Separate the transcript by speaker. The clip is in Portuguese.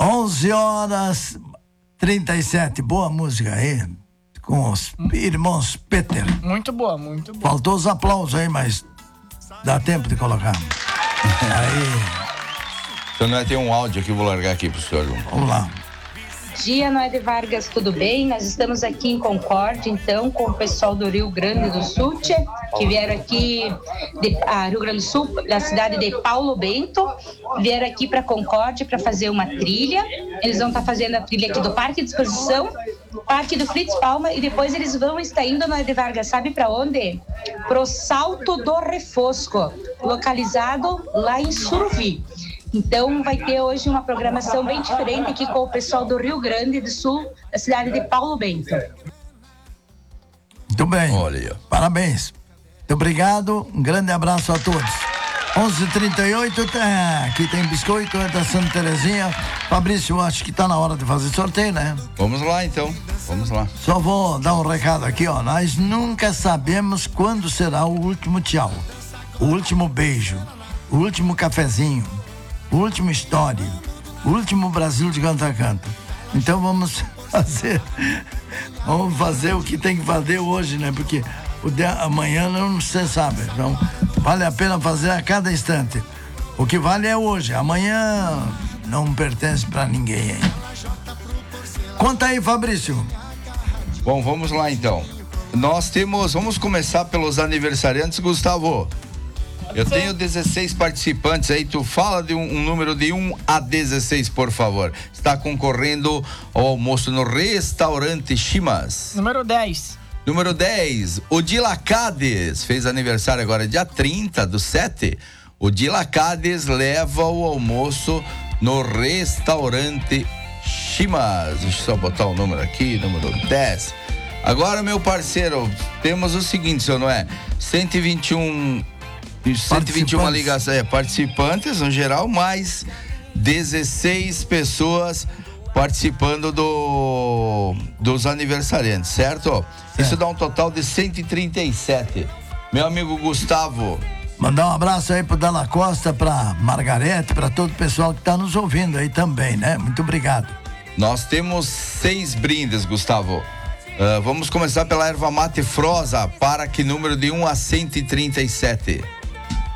Speaker 1: 11h37. Boa música aí. Com os irmãos Peter.
Speaker 2: Muito boa, muito boa.
Speaker 1: Faltou os aplausos aí, mas dá tempo de colocar. Aí.
Speaker 3: Então, nós tem um áudio aqui, vou largar aqui pro senhor.
Speaker 1: Vamos lá.
Speaker 4: Dia, Noé Vargas, tudo bem? Nós estamos aqui em Concórdia, então, com o pessoal do Rio Grande do Sul, que vieram aqui Rio Grande do Sul, da cidade de Paulo Bento, vieram aqui para Concórdia para fazer uma trilha. Eles vão estar fazendo a trilha aqui do Parque de Exposição, Parque do Fritz Palma, e depois eles vão estar indo, Noé Vargas, sabe para onde? Pro Salto do Refosco, localizado lá em Suruvi. Então vai ter hoje uma programação bem diferente aqui com o pessoal do Rio Grande do Sul, da cidade de Paulo Bento.
Speaker 1: Muito bem.
Speaker 3: Olha aí.
Speaker 1: Parabéns. Muito obrigado. Um grande abraço a todos. 11h38, aqui tem biscoito da Santa Terezinha. Fabrício, acho que tá na hora de fazer sorteio, né?
Speaker 3: Vamos lá, então. Vamos lá.
Speaker 1: Só vou dar um recado aqui, ó. Nós nunca sabemos quando será o último tchau, o último beijo, o último cafezinho, o último story, o último Brasil de Canta a Canta. Então vamos fazer o que tem que fazer hoje, né? Porque amanhã não se sabe. Então vale a pena fazer a cada instante. O que vale é hoje. Amanhã não pertence pra ninguém, hein? Conta aí, Fabrício.
Speaker 3: Bom, vamos lá então. Vamos começar pelos aniversariantes, Gustavo. Eu tenho 16 participantes aí, tu fala de um número de 1 a 16, por favor. Está concorrendo ao almoço no restaurante Chimas.
Speaker 2: Número 10.
Speaker 3: Número 10, o Dilacades, fez aniversário agora dia 30/7. O Dilacades leva o almoço no restaurante Chimas. Deixa eu só botar o número aqui, número 10. Agora, meu parceiro, temos o seguinte, seu Noé, 121 ligações, participantes no geral, mais 16 pessoas participando dos aniversariantes, certo? Isso dá um total de 137. Meu amigo Gustavo.
Speaker 1: Mandar um abraço aí pro Dalla Costa, pra Margarete, pra todo o pessoal que tá nos ouvindo aí também, né? Muito obrigado.
Speaker 3: Nós temos 6 brindes, Gustavo. Vamos começar pela erva mate Frosa, para que número de 1 a 137.